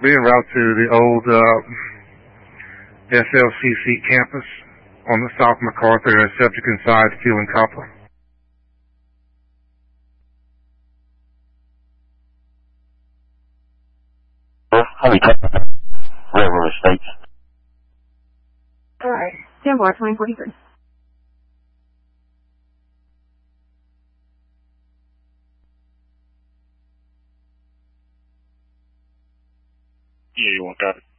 being route to the old SLCC campus on the South MacArthur Septic Inside Fuel and Copper. Railroad Estates. Alright. Stand by 2043. Yeah, you want that?